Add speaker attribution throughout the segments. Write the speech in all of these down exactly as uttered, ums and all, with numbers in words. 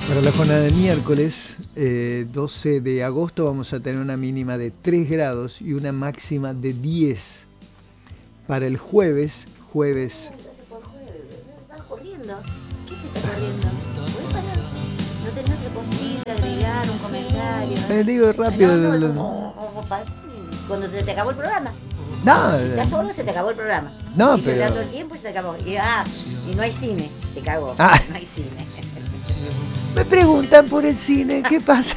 Speaker 1: Para la jornada de miércoles, eh, doce de agosto, vamos a tener una mínima de tres grados y una máxima de diez. Para el jueves, jueves...
Speaker 2: Por jueves, ¿estás corriendo? ¿Qué te está corriendo? ¿Puedes parar? ¿No tenés otra cosita, agregar un comentario?
Speaker 1: Eh, digo rápido...
Speaker 2: No,
Speaker 1: del-
Speaker 2: no, no, no, no, cuando se te acabó el programa.
Speaker 1: No,
Speaker 2: Ya solo se te acabó el programa.
Speaker 1: No,
Speaker 2: y
Speaker 1: pero-
Speaker 2: dando el tiempo y se te acabó. Y, ah, y no hay cine. Te cagó.
Speaker 1: Ah.
Speaker 2: No hay cine.
Speaker 1: me preguntan por el cine, ¿qué pasa?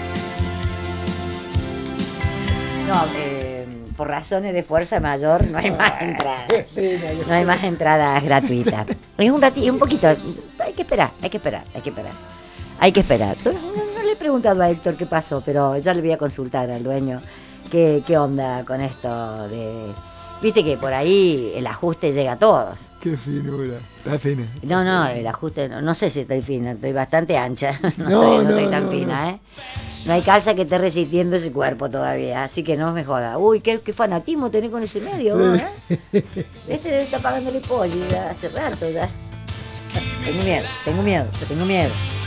Speaker 2: No, eh, por razones de fuerza mayor no hay más entradas. No hay más entradas gratuitas. Es un ratito, un poquito. Hay que esperar, hay que esperar, hay que esperar. Hay que esperar. No, no le he preguntado a Héctor qué pasó, pero ya le voy a consultar al dueño qué, qué onda con esto de... Viste que por ahí el ajuste llega a todos.
Speaker 1: Qué finura, está fina.
Speaker 2: No, no, el ajuste, no, no sé si estoy fina, estoy bastante ancha. No,
Speaker 1: No,
Speaker 2: estoy, no
Speaker 1: no,
Speaker 2: estoy tan
Speaker 1: no,
Speaker 2: fina,
Speaker 1: no.
Speaker 2: ¿eh? No hay calza que esté resistiendo ese cuerpo todavía, así que no me joda. Uy, qué, qué fanatismo tenés con ese medio, vos, ¿eh? Este debe estar pagándole pollo ya hace rato, ya. Tengo miedo, tengo miedo, tengo miedo.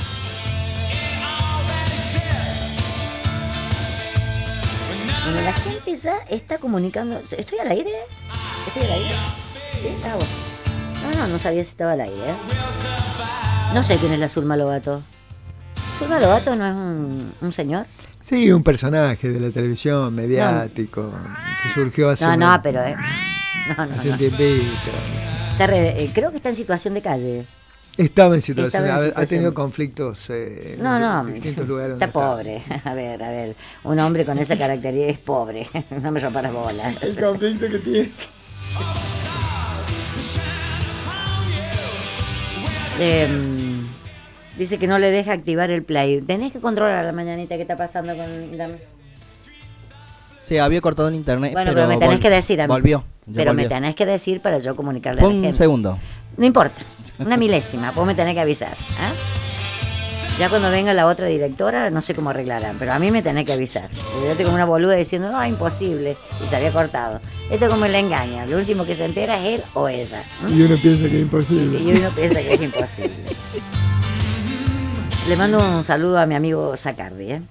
Speaker 2: Bueno, la gente ya está comunicando. ¿Estoy al aire? ¿Estoy al aire? ¿Sí? Ah, bueno. No, no, no sabía si estaba al aire, ¿eh? No sé quién es la Zulma Lobato. ¿Zulma Lobato no es un, un señor?
Speaker 1: Sí, un personaje de la televisión mediático que surgió hace,
Speaker 2: No,
Speaker 1: una-
Speaker 2: no, pero... eh, no, no,
Speaker 1: hace un
Speaker 2: no.
Speaker 1: tiempito.
Speaker 2: Está re- eh, creo que está en situación de calle.
Speaker 1: Estaba en situación,
Speaker 2: Estaba en
Speaker 1: ha- ha
Speaker 2: situación.
Speaker 1: tenido conflictos eh, en
Speaker 2: No, no,
Speaker 1: distintos lugares.
Speaker 2: está
Speaker 1: donde
Speaker 2: pobre. A ver, a ver, un hombre con esa característica es pobre. No me rompa las bolas.
Speaker 1: El conflicto que tiene.
Speaker 2: Eh, dice que no le deja activar el play. Tenés que controlar la mañanita que está pasando con...
Speaker 3: Se había cortado el internet.
Speaker 2: Bueno,
Speaker 3: pero,
Speaker 2: pero, me tenés
Speaker 3: vol-
Speaker 2: que decir a mí.
Speaker 3: Volvió. ya
Speaker 2: Pero
Speaker 3: volvió.
Speaker 2: me tenés que decir para yo comunicarle
Speaker 3: Fue
Speaker 2: a la
Speaker 3: un
Speaker 2: gente.
Speaker 3: segundo.
Speaker 2: No importa, una milésima, vos me tenés que avisar. ¿Ah? Ya cuando venga la otra directora, no sé cómo arreglarán, pero a mí me tenés que avisar. Yo estoy como una boluda diciendo, no, imposible, y se había cortado. Esto como le engaña, lo último que se entera es él o ella. ¿Mm?
Speaker 1: Y uno piensa que es imposible.
Speaker 2: Y uno piensa que es imposible. Le mando un saludo a mi amigo Zacardi, ¿eh?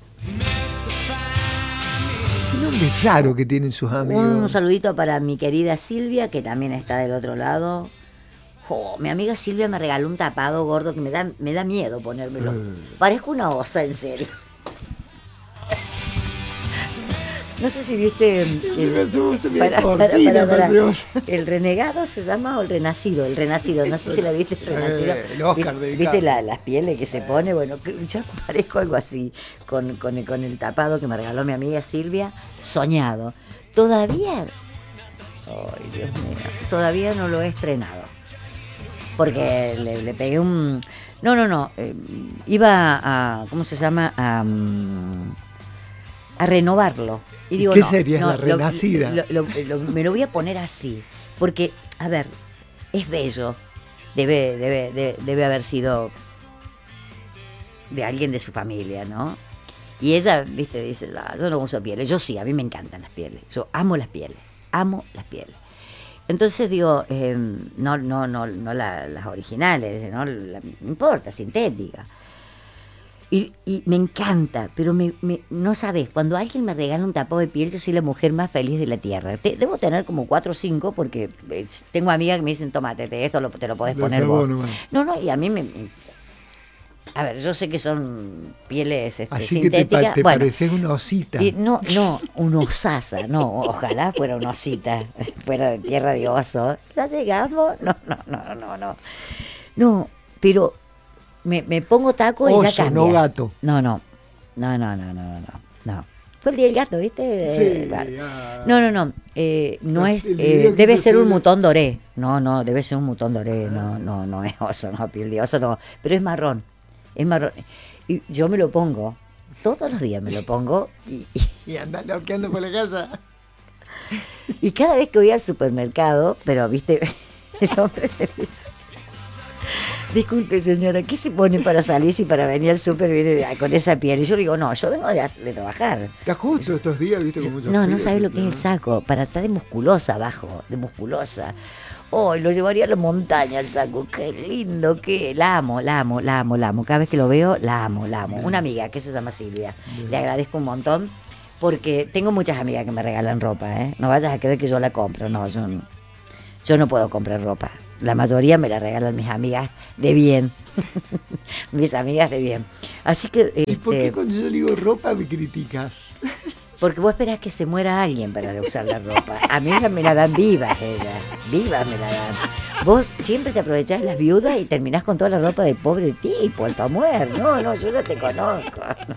Speaker 1: Qué nombre raro que tienen sus amigos.
Speaker 2: Un saludito para mi querida Silvia, que también está del otro lado. Oh, mi amiga Silvia me regaló un tapado gordo que me da, me da miedo ponérmelo. Parezco una osa, en serio. No sé si viste el,
Speaker 1: Somos
Speaker 2: para-
Speaker 1: medio
Speaker 2: para-
Speaker 1: cortinas,
Speaker 2: para- para-
Speaker 1: por Dios.
Speaker 2: el renegado se llama o el renacido, el renacido, no sé si la viste, el renacido.
Speaker 1: Eh, el Oscar
Speaker 2: Vi-
Speaker 1: de
Speaker 2: ¿Viste
Speaker 1: DiCaprio.
Speaker 2: la- las pieles que se pone? Bueno, que- yo parezco algo así, con, con, el- con el tapado que me regaló mi amiga Silvia, soñado. Todavía, ay Dios mío, todavía no lo he estrenado. Porque le, le pegué un... No, no, no, eh, iba a, ¿cómo se llama? A, mm, a renovarlo. Y digo,
Speaker 1: ¿Qué
Speaker 2: no,
Speaker 1: sería
Speaker 2: no,
Speaker 1: la
Speaker 2: lo-
Speaker 1: renacida?
Speaker 2: lo- lo- lo- me lo voy a poner así. Porque, a ver, es bello. Debe, debe, de- debe haber sido de alguien de su familia, ¿no? Y ella, viste, dice, "Ah, yo no uso pieles". Yo sí, a mí me encantan las pieles. Yo amo las pieles, amo las pieles. Entonces digo, eh, no, no, no, no la- las originales, no, La- no importa, sintética. Y, y me encanta, pero me, me- no sabes, cuando alguien me regala un tapado de piel, yo soy la mujer más feliz de la tierra. Te- debo tener como cuatro o cinco porque eh, tengo amigas que me dicen, tómate esto, lo, te lo podés
Speaker 1: Lo
Speaker 2: poner
Speaker 1: haces
Speaker 2: vos.
Speaker 1: vos nomás.
Speaker 2: No, no, y a mí me... me- A ver, yo sé que son pieles este,
Speaker 1: Así que te,
Speaker 2: sintéticas.
Speaker 1: pa- te
Speaker 2: bueno,
Speaker 1: pareces una osita.
Speaker 2: y no, no, una osasa, no, ojalá fuera una osita, fuera de tierra de oso. ¿Ya llegamos? No, no, no, no, no. No, pero me, me pongo taco y ya
Speaker 1: Oso,
Speaker 2: cambia.
Speaker 1: no gato.
Speaker 2: No, no, no, no, no, no, no, no. Fue el día del gato, ¿viste?
Speaker 1: Sí,
Speaker 2: Eh, vale.
Speaker 1: ah.
Speaker 2: No, no, no, eh, no
Speaker 1: El
Speaker 2: es,
Speaker 1: video
Speaker 2: eh,
Speaker 1: que
Speaker 2: debe
Speaker 1: se
Speaker 2: ser un
Speaker 1: sube-
Speaker 2: mutón doré. No, no, debe ser un mutón doré, no, no, no es oso, no, piel de oso, no. Pero es marrón, es marrón. Y yo me lo pongo, todos los días me lo pongo y, y
Speaker 1: Y andas loqueando por la casa.
Speaker 2: Y cada vez que voy al supermercado, pero viste, el hombre me dice, disculpe señora, ¿qué se pone para salir si para venir al súper viene de- con esa piel? Y yo le digo, no, yo vengo de, de trabajar.
Speaker 1: Está justo estos días, viste, con mucho
Speaker 2: No, no
Speaker 1: frío,
Speaker 2: sabes lo que es
Speaker 1: ¿no?
Speaker 2: el saco, para estar de musculosa abajo, de musculosa. Oh, lo llevaría a la montaña el saco. Qué lindo que. La amo, la amo, la amo, la amo. Cada vez que lo veo, la amo, la amo. Una amiga que se llama Silvia. Le agradezco un montón porque tengo muchas amigas que me regalan ropa, ¿eh? No vayas a creer que yo la compro. No, yo no, yo no puedo comprar ropa. La mayoría me la regalan mis amigas de bien. Mis amigas de bien. Así que.
Speaker 1: ¿Y por
Speaker 2: este,
Speaker 1: qué cuando yo digo ropa me criticas?
Speaker 2: Porque vos esperás que se muera alguien para usar la ropa. A mí me la dan vivas ellas. Vivas me la dan. Vos siempre te aprovechás de las viudas y terminás con toda la ropa del pobre tipo, el muer. No, no, yo ya te conozco. No.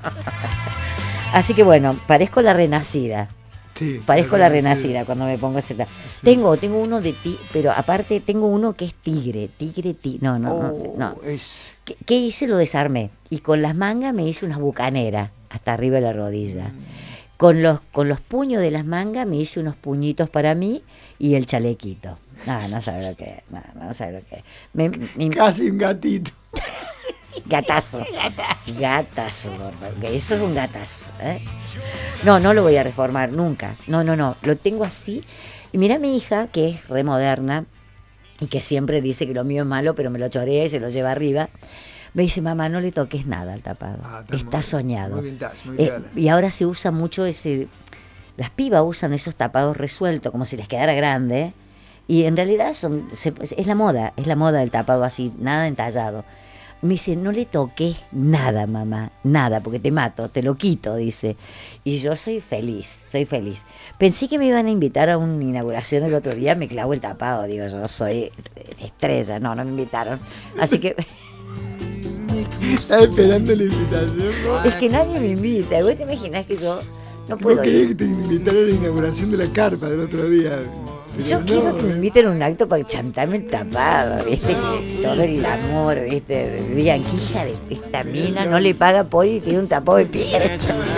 Speaker 2: Así que bueno, parezco la renacida.
Speaker 1: Sí,
Speaker 2: parezco la renacida, renacida cuando me pongo ese. Sí. Tengo, tengo uno de ti, pero aparte tengo uno que es tigre, tigre, tigre. No, no,
Speaker 1: oh,
Speaker 2: no. no.
Speaker 1: Es...
Speaker 2: ¿Qué, ¿Qué hice? Lo desarmé. Y con las mangas me hice unas bucaneras hasta arriba de la rodilla. Mm. Con los, con los puños de las mangas me hice unos puñitos para mí y el chalequito. No, no sabe lo que es. No, no sabe lo que es. Me, me...
Speaker 1: Casi un gatito.
Speaker 2: Gatazo. Gatazo, gordo. Eso es un gatazo. ¿eh? No, no lo voy a reformar nunca. No, no, no. Lo tengo así. Y mira a mi hija, que es re moderna y que siempre dice que lo mío es malo, pero me lo chorea y se lo lleva arriba. Me dice, mamá, no le toques nada al tapado. Ah, está, está muy, soñado. Muy vintage, muy eh, y ahora se usa mucho ese... Las pibas usan esos tapados resueltos, como si les quedara grande. Y en realidad son, se, es la moda, es la moda del tapado así, nada entallado. Me dice, no le toques nada, mamá, nada, porque te mato, te lo quito, dice. Y yo soy feliz, soy feliz. Pensé que me iban a invitar a una inauguración el otro día, me clavo el tapado, digo, yo soy estrella. No, no me invitaron. Así que...
Speaker 1: Estaba esperando la invitación, ¿no?
Speaker 2: Es que nadie me invita. ¿Vos te imaginás que yo no puedo?
Speaker 1: No quería que te invitara a la inauguración de la carpa del otro día.
Speaker 2: Pero yo no, quiero que me inviten a un acto para chantarme el tapado, ¿viste? Que todo el amor, ¿viste? Digan, que hija de esta mina no le paga pollo y tiene un tapado de piel.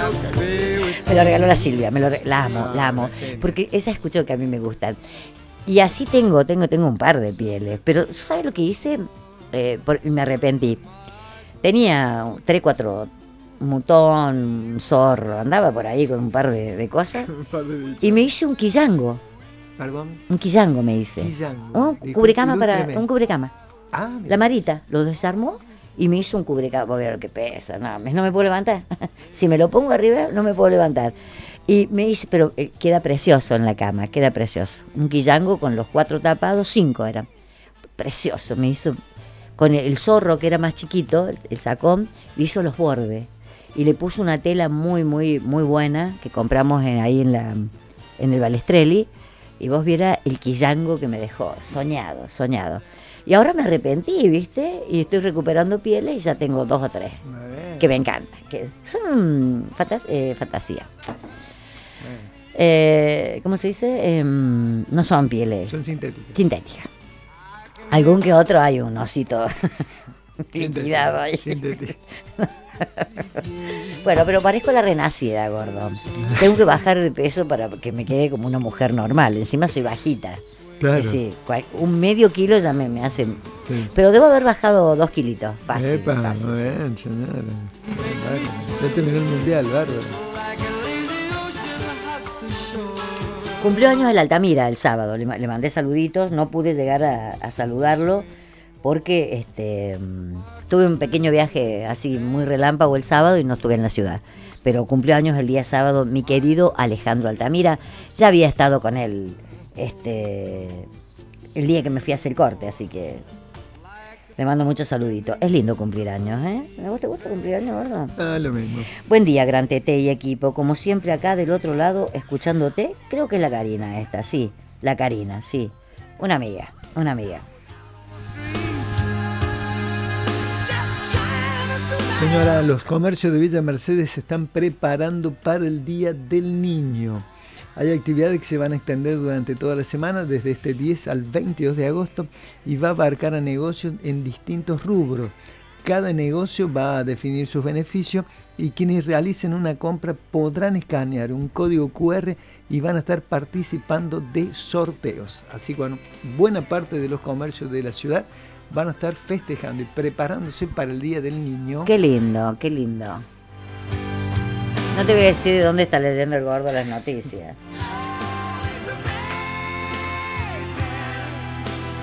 Speaker 2: Me lo regaló la Silvia, me lo re... la amo, la amo. Porque esa escucho que a mí me gustan. Y así tengo, tengo, tengo un par de pieles. Pero ¿sabes lo que hice? Eh, por... Me arrepentí. Tenía tres, cuatro, mutón, zorro, andaba por ahí con un par de, de cosas. Y me hice un quillango.
Speaker 1: ¿Perdón?
Speaker 2: Un quillango me hice.
Speaker 1: Quillango.
Speaker 2: Un cubrecama para. Un cubrecama.
Speaker 1: Ah,
Speaker 2: la Marita lo desarmó y me hizo un cubrecama. Voy a ver lo que pesa. No, no me puedo levantar. Si me lo pongo arriba, no me puedo levantar. Y me hice, pero eh, queda precioso en la cama, queda precioso. Un quillango con los cuatro tapados, cinco eran. Precioso, me hizo. Con el zorro, que era más chiquito, el sacón, le hizo los bordes. Y le puso una tela muy, muy, muy buena, que compramos en, ahí en, la, en el Balestrelli. Y vos viera el quillango que me dejó, soñado, soñado. Y ahora me arrepentí, ¿viste? Y estoy recuperando pieles y ya tengo dos o tres. Que me encantan. Que son fantas, eh, fantasía. Eh, ¿Cómo se dice? Eh, no son pieles.
Speaker 1: Son sintéticas.
Speaker 2: Sintéticas. Algún que otro hay un osito liquidado ahí. Bueno, pero parezco la renacida, gordo. Tengo que bajar de peso para que me quede como una mujer normal. Encima soy bajita.
Speaker 1: Claro.
Speaker 2: Es decir, un medio kilo ya me, me hace... Sí. Pero debo haber bajado dos kilitos. Fácil.
Speaker 1: Epa,
Speaker 2: fácil,
Speaker 1: muy
Speaker 2: sí.
Speaker 1: bien, señora. Ya terminó el mundial, bárbaro.
Speaker 2: Cumplió años el Altamira el sábado, le, le mandé saluditos, no pude llegar a, a saludarlo porque este, tuve un pequeño viaje así muy relámpago el sábado y no estuve en la ciudad. Pero cumplió años el día sábado mi querido Alejandro Altamira, ya había estado con él este, el día que me fui a hacer el corte, así que le mando muchos saluditos. Es lindo cumplir años, ¿eh? ¿A vos te gusta cumplir años, verdad?
Speaker 1: Ah, lo mismo.
Speaker 2: Buen día, Gran Tete y equipo. Como siempre acá del otro lado, escuchándote, creo que es la Karina esta, sí. La Karina, sí. Una amiga, una amiga.
Speaker 1: Señora, los comercios de Villa Mercedes se están preparando para el Día del Niño. Hay actividades que se van a extender durante toda la semana, desde este diez al veintidós de agosto, y va a abarcar a negocios en distintos rubros. Cada negocio va a definir sus beneficios y quienes realicen una compra podrán escanear un código cu erre y van a estar participando de sorteos. Así que bueno, buena parte de los comercios de la ciudad van a estar festejando y preparándose para el Día del Niño.
Speaker 2: Qué lindo, qué lindo. No te voy a decir de dónde está leyendo el gordo las noticias.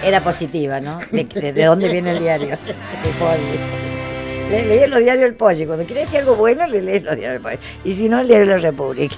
Speaker 2: era positiva, ¿no? ¿De, de, de dónde viene el diario? El Poli. Le, lees los diarios del Poli. Cuando quieres decir algo bueno, le lees los diarios del Poli. Y si no, el diario de la República.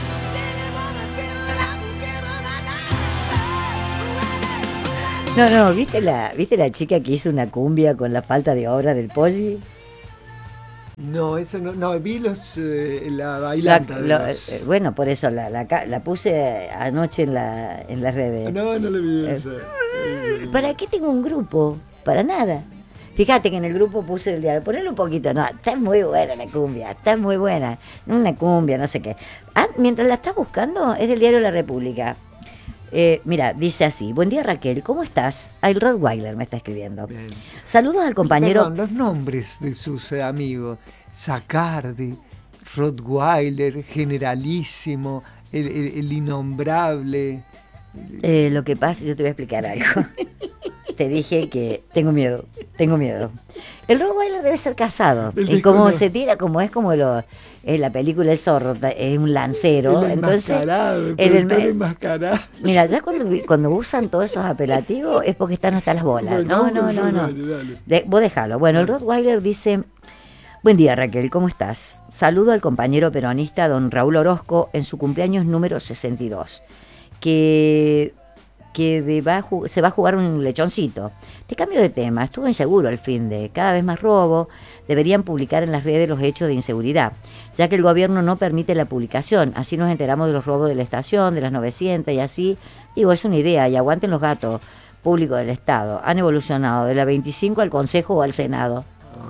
Speaker 2: No, no, ¿viste la, ¿viste la chica que hizo una cumbia con la falta de obra del Poli?
Speaker 1: No, eso no, no, vi los, eh, la bailanta.
Speaker 2: La,
Speaker 1: de
Speaker 2: lo,
Speaker 1: los...
Speaker 2: eh, bueno, por eso la, la, la puse anoche en, la, en las redes.
Speaker 1: No, no le vi
Speaker 2: eh,
Speaker 1: esa.
Speaker 2: ¿Para qué tengo un grupo? Para nada. Fíjate que en el grupo puse el diario, ponele un poquito, no, está muy buena la cumbia, está muy buena, una cumbia, no sé qué. Ah, mientras la estás buscando, es del diario La República. Eh, mira, dice así: buen día Raquel, ¿cómo estás? Ah, el Rottweiler me está escribiendo. Bien. Saludos al compañero.
Speaker 1: Perdón, los nombres de sus eh, amigos: Sacardi, Rottweiler, Generalísimo, el, el, el Innombrable.
Speaker 2: Eh, lo que pasa, yo te voy a explicar algo. Te dije que tengo miedo, tengo miedo. El Rottweiler debe ser casado. El y como no. se tira, como es como lo es la película El Zorro, es un lancero.
Speaker 1: El
Speaker 2: entonces,
Speaker 1: enmascarado,
Speaker 2: el,
Speaker 1: el, el enmascarado.
Speaker 2: Mira, ya cuando, cuando usan todos esos apelativos es porque están hasta las bolas. Bueno, no, no, no, no. Dale, dale. De, vos déjalo. Bueno, el Rottweiler dice: buen día Raquel, ¿cómo estás? Saludo al compañero peronista don Raúl Orozco en su cumpleaños número sesenta y dos. Que... que de va a se va a jugar un lechoncito. Te cambio de tema, estuvo inseguro el fin de cada vez más robo, deberían publicar en las redes los hechos de inseguridad, ya que el gobierno no permite la publicación, así nos enteramos de los robos de la estación, de las novecientas y así, digo, es una idea, y aguanten los gatos públicos del Estado, han evolucionado de la veinticinco al Consejo o al Senado.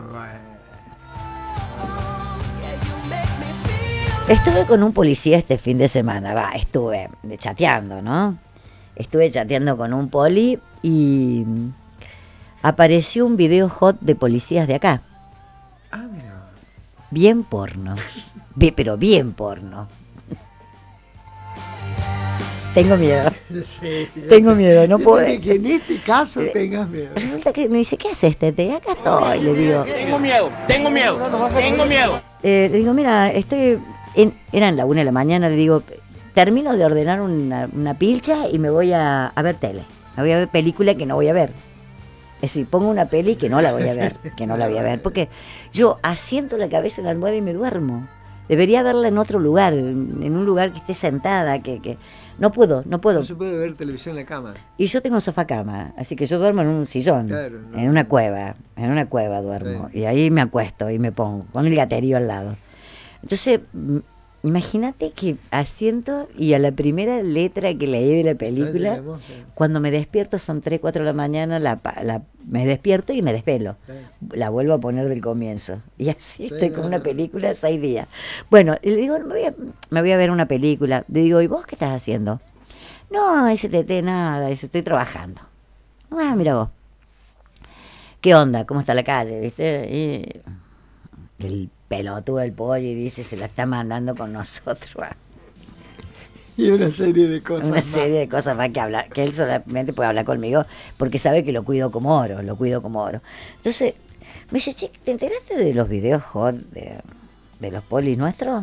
Speaker 2: Estuve con un policía este fin de semana, va, estuve chateando, ¿no? Estuve chateando con un poli y apareció un video hot de policías de acá.
Speaker 1: Ah, mira.
Speaker 2: Bien porno. Bien, pero bien porno. Tengo miedo. Sí, Tengo miedo, no puedo.
Speaker 1: Que en este caso tengas miedo.
Speaker 2: Resulta que me dice, ¿qué haces, Tete? Acá estoy, le digo.
Speaker 3: Tengo miedo, tengo miedo, tengo miedo.
Speaker 2: Eh, le digo, mira, estoy... En, eran la una de la mañana, le digo... Termino de ordenar una, una pilcha y me voy a, a ver tele. Me voy a ver película que no voy a ver. Es decir, pongo una peli que no la voy a ver, que no la voy a ver. Porque yo asiento la cabeza en la almohada y me duermo. Debería verla en otro lugar, en un lugar que esté sentada, que, que... No puedo, no puedo.
Speaker 1: No se puede ver televisión en la cama.
Speaker 2: Y yo tengo sofá cama, así que yo duermo en un sillón, claro, no, en una cueva, en una cueva duermo. Sí. Y ahí me acuesto y me pongo, con el gaterío al lado. Entonces... Imagínate que asiento y a la primera letra que leí de la película, sí, sí. Cuando me despierto son tres, cuatro de la mañana, la, la, me despierto y me despelo. Sí. La vuelvo a poner del comienzo. Y así sí, estoy no, con una no. película seis días. Bueno, le digo, me voy, a, me voy a ver una película. Le digo, ¿y vos qué estás haciendo? No, ese tete, nada, dice, estoy trabajando. Ah, mira vos. ¿Qué onda? ¿Cómo está la calle? ¿Viste? Y el pelotudo del pollo y dice, se la está mandando con nosotros.
Speaker 1: Y una serie de cosas
Speaker 2: Una
Speaker 1: más.
Speaker 2: serie de cosas más que hablar, que él solamente puede hablar conmigo porque sabe que lo cuido como oro, lo cuido como oro. Entonces, me dice, che, ¿te enteraste de los videos hot de, de los polis nuestros?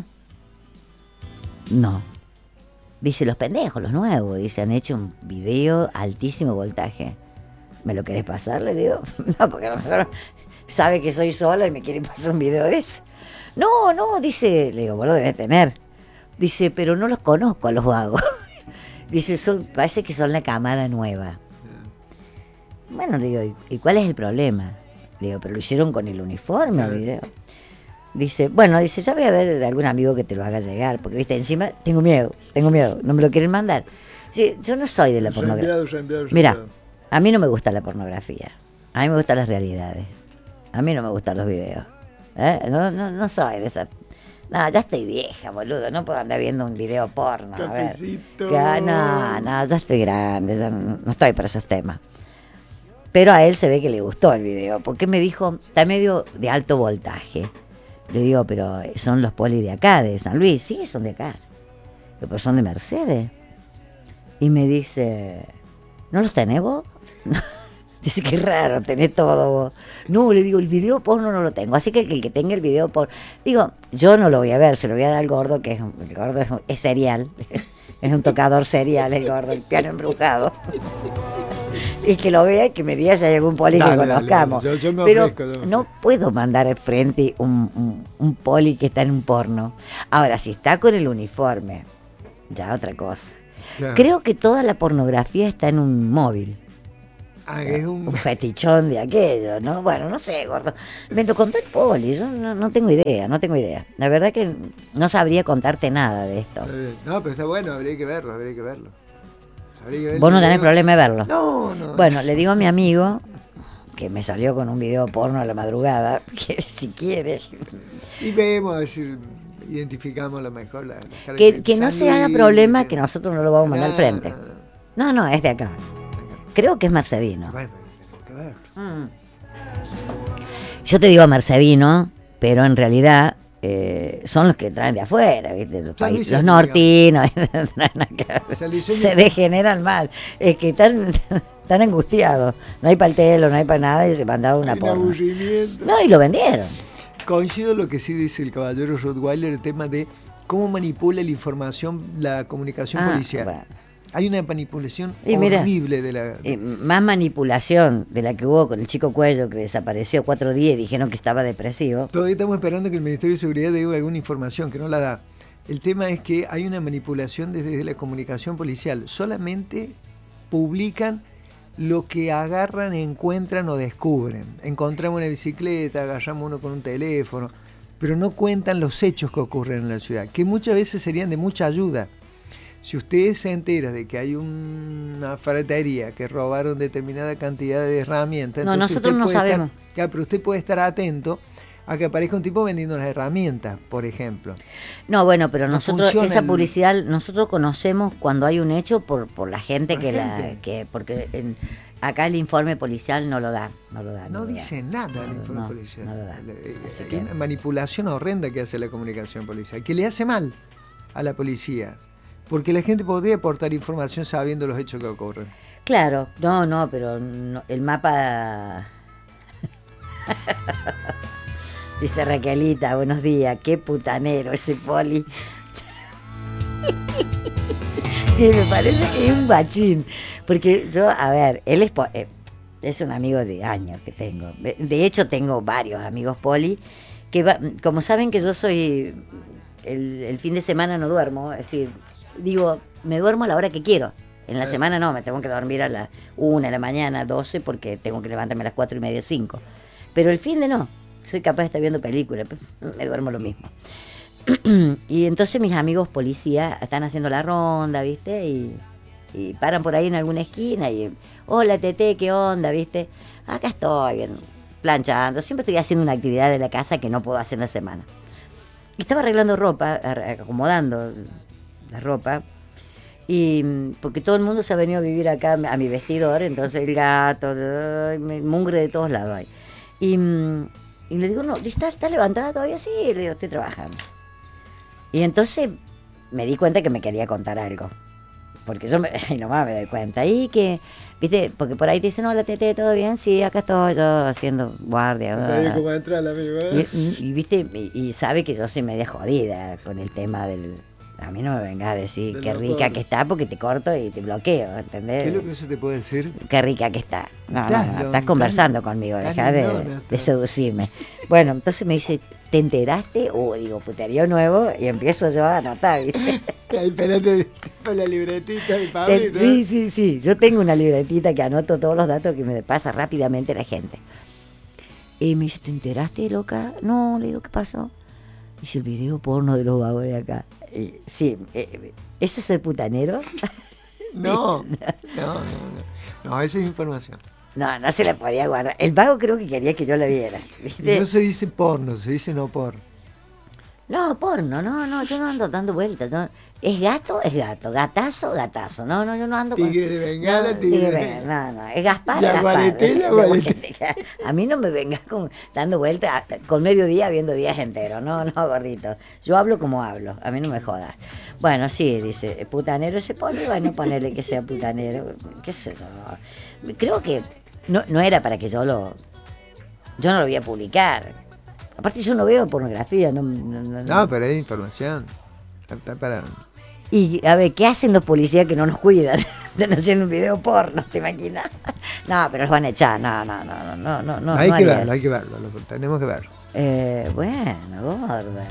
Speaker 2: No. Dice, los pendejos, los nuevos, dice, han hecho un video altísimo voltaje. ¿Me lo querés pasar? Le digo, no, porque a lo mejor sabe que soy sola y me quiere pasar un video de eso. No, no, dice, le digo, vos lo debes tener. Dice, pero no los conozco a los vagos. Dice, son, parece que son la camada nueva. Bueno, le digo, ¿y cuál es el problema? Le digo, pero lo hicieron con el uniforme el video. Dice, bueno, dice, ya voy a ver algún amigo que te lo haga llegar, porque viste, encima tengo miedo, tengo miedo, no me lo quieren mandar. Sí, yo no soy de la pornografía. Mira, a mí no me gusta la pornografía, a mí me gustan las realidades, a mí no me gustan los videos. ¿Eh? No, no, no soy de esa. No, ya estoy vieja, boludo. No puedo andar viendo un video porno.
Speaker 1: Cafecito.
Speaker 2: A ver. No, no, ya estoy grande. Ya no, no estoy para esos temas. Pero a él se ve que le gustó el video. Porque me dijo, está medio de alto voltaje. Le digo, pero son los polis de acá, de San Luis. Sí, son de acá. Pero son de Mercedes. Y me dice, ¿no los tenés vos? Dice, qué raro, tenés todo vos. No, le digo, el video porno no lo tengo. Así que el que tenga el video porno... Digo, yo no lo voy a ver, se lo voy a dar al gordo, que es un, el gordo es, es serial. Es un tocador serial el gordo, el piano embrujado. Y que lo vea y que me diga si hay algún poli
Speaker 1: Dale,
Speaker 2: que
Speaker 1: dale,
Speaker 2: conozcamos.
Speaker 1: dale. Yo- yo me
Speaker 2: Pero
Speaker 1: ofrezco, yo me
Speaker 2: no
Speaker 1: ofrezco.
Speaker 2: puedo mandar al frente un, un, un poli que está en un porno. Ahora, si está con el uniforme, ya otra cosa.
Speaker 1: Claro.
Speaker 2: Creo que toda la pornografía está en un móvil.
Speaker 1: Ah, es un...
Speaker 2: Un fetichón de aquello, ¿no? Bueno, no sé, gordo. Me lo contó el poli, yo no, no tengo idea, no tengo idea. La verdad que no sabría contarte nada de esto.
Speaker 1: Está bien. No, pero está bueno, habría que verlo, habría que verlo. Habría que ver el
Speaker 2: Vos no tenés
Speaker 1: video.
Speaker 2: problema de verlo.
Speaker 1: No, no.
Speaker 2: Bueno, le digo a mi amigo, que me salió con un video porno a la madrugada, que si quiere,
Speaker 1: Y vemos, a decir, identificamos lo mejor. La, las
Speaker 2: que, que no se haga
Speaker 1: características.
Speaker 2: problema, que nosotros no lo vamos a mandar al
Speaker 1: No,
Speaker 2: frente.
Speaker 1: no, no.
Speaker 2: No, no, es de acá. Creo que es Mercedino.
Speaker 1: Bueno, tenemos que verlo.
Speaker 2: Mm. Yo te digo Mercedino, pero en realidad eh, son los que traen de afuera, ¿viste? Los,
Speaker 1: San
Speaker 2: país-
Speaker 1: Luis,
Speaker 2: los
Speaker 1: digamos.
Speaker 2: nortinos traen acá.
Speaker 1: San Luis,
Speaker 2: Se degeneran mal. Es que están, están angustiados. No hay para el telo, no hay para nada y se mandaron una
Speaker 1: Un
Speaker 2: porno.
Speaker 1: aburrimiento.
Speaker 2: No, y lo vendieron.
Speaker 1: Coincido lo que sí dice el caballero Rottweiler, el tema de cómo manipula la información, la comunicación
Speaker 2: Ah,
Speaker 1: policial.
Speaker 2: bueno.
Speaker 1: Hay una manipulación
Speaker 2: Y mira,
Speaker 1: horrible de la...
Speaker 2: Eh, más manipulación de la que hubo con el chico Cuello, que desapareció cuatro días y dijeron que estaba depresivo.
Speaker 1: Todavía estamos esperando que el Ministerio de Seguridad dé alguna información, que no la da. El tema es que hay una manipulación desde la comunicación policial. Solamente publican lo que agarran, encuentran o descubren. Encontramos una bicicleta, agarramos uno con un teléfono, pero no cuentan los hechos que ocurren en la ciudad, que muchas veces serían de mucha ayuda. Si usted se entera de que hay una ferretería que robaron determinada cantidad de herramientas,
Speaker 2: No,
Speaker 1: entonces
Speaker 2: nosotros
Speaker 1: usted
Speaker 2: no
Speaker 1: puede estar-
Speaker 2: sabemos.
Speaker 1: ya, pero usted puede estar atento a que aparezca un tipo vendiendo las herramientas, por ejemplo.
Speaker 2: No, bueno, pero
Speaker 1: No
Speaker 2: nosotros
Speaker 1: funciona
Speaker 2: esa
Speaker 1: el-
Speaker 2: publicidad, nosotros conocemos cuando hay un hecho por, por la gente
Speaker 1: La
Speaker 2: que
Speaker 1: gente.
Speaker 2: la... que porque en- acá el informe policial no lo da, no lo da.
Speaker 1: No
Speaker 2: lo da.
Speaker 1: dice nada el
Speaker 2: No,
Speaker 1: informe
Speaker 2: no,
Speaker 1: policial.
Speaker 2: no lo da.
Speaker 1: La- eh,
Speaker 2: Así
Speaker 1: Hay
Speaker 2: que-
Speaker 1: una manipulación horrenda que hace la comunicación policial, que le hace mal a la policía, porque la gente podría aportar información sabiendo los hechos que ocurren.
Speaker 2: Claro, no, no, pero no- el mapa... Dice Raquelita, buenos días, qué putanero ese poli. Sí, me parece que es un bachín. Porque yo, a ver, él es, po- eh, es un amigo de años que tengo. De de hecho, tengo varios amigos poli que, va- como saben que yo soy, el, el fin de semana no duermo, es decir, digo, me duermo a la hora que quiero. En la
Speaker 1: Eh.
Speaker 2: semana no, me tengo que dormir a las una de la mañana, doce, porque tengo que levantarme a las cuatro y media, cinco. Pero el fin de no, soy capaz de estar viendo películas, me duermo lo mismo. Y entonces mis amigos policías están haciendo la ronda, ¿viste? Y, y paran por ahí en alguna esquina y, hola Tete, ¿qué onda? ¿Viste? Acá estoy, bien, planchando. Siempre estoy haciendo una actividad de la casa que no puedo hacer en la semana. Y estaba arreglando ropa, ar- acomodando la ropa, y mm, porque todo el mundo se ha venido a vivir acá a mi vestidor, entonces el gato, ay, me- mugre de todos lados hay. Y, mm, y le digo, no, ¿estás, ¿estás levantada todavía? Sí, le digo, estoy trabajando. Y entonces me di cuenta que me quería contar algo. Porque yo me, y nomás me doy cuenta. Y que, viste, porque por ahí te dicen, hola Tete, ¿todo bien? Sí, acá estoy yo haciendo guardia.
Speaker 1: No sabía cómo entrar el amigo,
Speaker 2: Y,
Speaker 1: ¿eh?
Speaker 2: y- y, viste, y, y sabe que yo soy media jodida con el tema del... A mí no me vengas a decir
Speaker 1: Del
Speaker 2: qué
Speaker 1: vapor.
Speaker 2: rica que está porque te corto y te bloqueo, ¿entendés?
Speaker 1: ¿Qué es lo que eso te puede decir?
Speaker 2: Qué rica que está. No, no,
Speaker 1: Estás
Speaker 2: no,
Speaker 1: lon-
Speaker 2: estás conversando
Speaker 1: estás-
Speaker 2: conmigo,
Speaker 1: estás
Speaker 2: dejá de,
Speaker 1: lindona,
Speaker 2: de
Speaker 1: estás.
Speaker 2: seducirme. Bueno, entonces me dice, ¿te enteraste? Uh, digo, puterío nuevo, y empiezo yo a anotar, ¿viste?
Speaker 1: Ay, espérate, con la libretita de
Speaker 2: Te-
Speaker 1: Pablito.
Speaker 2: Sí, sí, sí. Yo tengo una libretita que anoto todos los datos que me pasa rápidamente la gente. Y me dice, ¿te enteraste, loca? No, le digo, ¿qué pasó? Dice, el video porno de los vagos de acá. Y, sí, eh, ¿eso es el putanero?
Speaker 1: No, no, no, no. No, eso es información.
Speaker 2: No, no se la podía guardar. El vago creo que quería que yo la viera,
Speaker 1: Y
Speaker 2: ¿viste?
Speaker 1: no se dice porno, se dice no por.
Speaker 2: No, porno, no, no, yo no ando dando vueltas. No. Es gato, es gato. Gatazo, gatazo. No, no, yo no ando con...
Speaker 1: Tigre de Bengala,
Speaker 2: no,
Speaker 1: tigre de
Speaker 2: Bengala.
Speaker 1: Bengala.
Speaker 2: No, no, es Gaspar,
Speaker 1: Yaguareté,
Speaker 2: Gaspar.
Speaker 1: yaguareté.
Speaker 2: Yaguareté. A mí no me vengas con, dando vueltas con mediodía viendo días enteros. No, no, gordito. Yo hablo como hablo, a mí no me jodas. Bueno, sí, dice, putanero ese poli, bueno, ponerle que sea putanero. ¿Qué sé yo? Creo que no, no era para que yo lo... Yo no lo voy a publicar. Aparte yo no veo pornografía, no, no, no-
Speaker 1: No, pero es información. Está para.
Speaker 2: Y a ver, ¿qué hacen los policías que no nos cuidan? están haciendo un video porno, ¿te imaginas? No, pero los van a echar, no, no, no, no, no, no. no
Speaker 1: hay
Speaker 2: no
Speaker 1: que
Speaker 2: haría
Speaker 1: verlo,
Speaker 2: eso.
Speaker 1: hay que verlo, lo- tenemos que verlo.
Speaker 2: Eh, bueno, gorda.